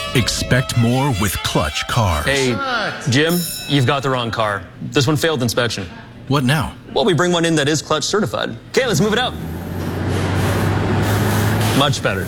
Expect more with Clutch cars. Hey, Jim, you've got the wrong car. This one failed inspection. What now? Well, we bring one in that is Clutch certified. Okay, let's move it out. Much better.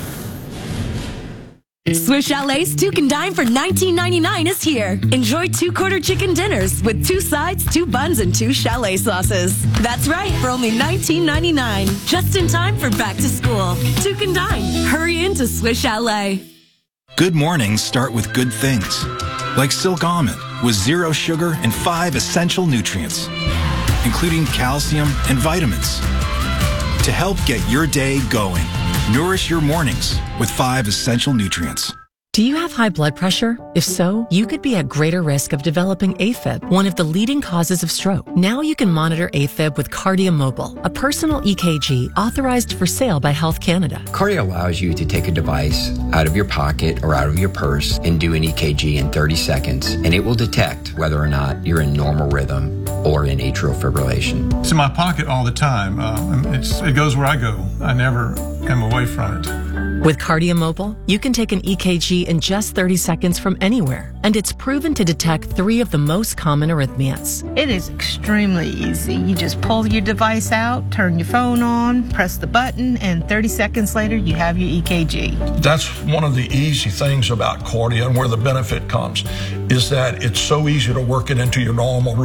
Swiss Chalet's Tuke and Dine for $19.99 is here. Enjoy 2-quarter chicken dinners with 2 sides, 2 buns, and 2 chalet sauces. That's right, for only $19.99. Just in time for back to school. Tuke and Dine. Hurry into Swiss Chalet. Good mornings start with good things, like Silk Almond with 0 sugar and 5 essential nutrients, including calcium and vitamins. To help get your day going, nourish your mornings with 5 essential nutrients. Do you have high blood pressure? If so, you could be at greater risk of developing AFib, one of the leading causes of stroke. Now you can monitor AFib with Kardia Mobile, a personal EKG authorized for sale by Health Canada. Kardia allows you to take a device out of your pocket or out of your purse and do an EKG in 30 seconds, and it will detect whether or not you're in normal rhythm or in atrial fibrillation. It's in my pocket all the time. It goes where I go. I never am away from it. With Kardia Mobile, you can take an EKG in just 30 seconds from anywhere, and it's proven to detect 3 of the most common arrhythmias. It is extremely easy. You just pull your device out, turn your phone on, press the button, and 30 seconds later, you have your EKG. That's one of the easy things about Kardia and where the benefit comes, is that it's so easy to work it into your normal routine.